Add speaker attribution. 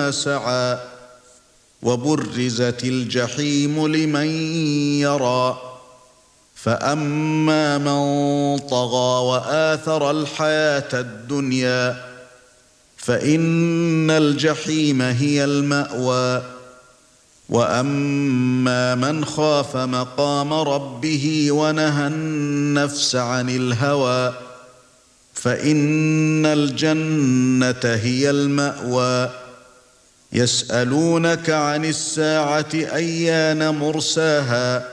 Speaker 1: ما سعى وبرزت الجحيم لمن يرى فأما من طغى وآثر الحياة الدنيا فإن الجحيم هي المأوى وأما من خاف مقام ربه ونهى النفس عن الهوى فإن الجنة هي المأوى يسألونك عن الساعة أيان مرساها